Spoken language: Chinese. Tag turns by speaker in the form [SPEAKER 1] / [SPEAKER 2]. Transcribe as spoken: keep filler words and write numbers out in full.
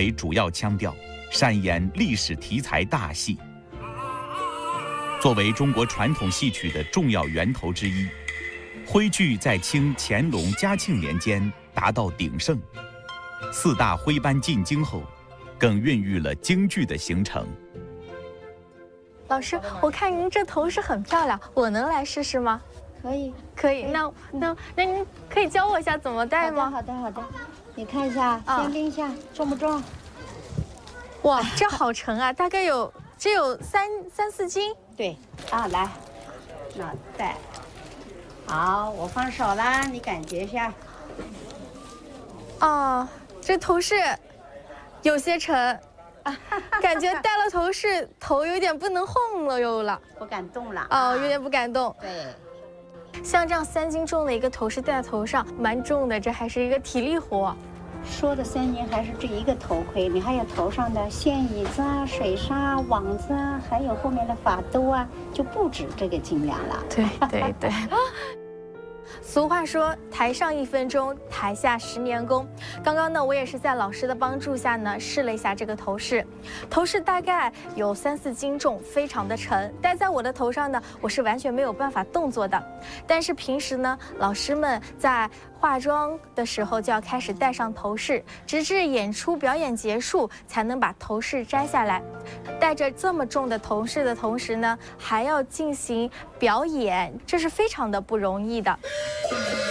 [SPEAKER 1] 为主要腔调，擅演历史题材大戏。作为中国传统戏曲的重要源头之一，徽剧在清乾隆、嘉庆年间达到鼎盛。四大徽班进京后，更孕育了京剧的形成。
[SPEAKER 2] 老师，我看您这头饰很漂亮，我能来试试吗？
[SPEAKER 3] 可以，
[SPEAKER 2] 可以。那那那您可以教我一下怎么戴吗？
[SPEAKER 3] 好的，好的，好的。你看一下，先拎一下，重不重？
[SPEAKER 2] 哇，这好沉啊，大概有只有三三四斤。
[SPEAKER 3] 对，啊，来，那戴。好，我放手啦，你感觉一下。
[SPEAKER 2] 哦，这头饰有些沉，感觉戴了头饰头有点不能晃了又了，
[SPEAKER 3] 不敢动了。
[SPEAKER 2] 哦，有点不敢动。
[SPEAKER 3] 对，
[SPEAKER 2] 像这样三斤重的一个头饰戴在头上，蛮重的，这还是一个体力活。
[SPEAKER 3] 说的三斤还是这一个头盔，你还有头上的线椅子啊、水纱、网子啊，还有后面的发兜啊，就不止这个斤两了。
[SPEAKER 2] 对对对。俗话说，台上一分钟，台下十年功。刚刚呢，我也是在老师的帮助下呢，试了一下这个头饰。头饰大概有三四斤重，非常的沉，戴在我的头上呢，我是完全没有办法动作的。但是平时呢，老师们在化妆的时候就要开始戴上头饰，直至演出表演结束才能把头饰摘下来。戴着这么重的头饰的同时呢，还要进行表演，这是非常的不容易的。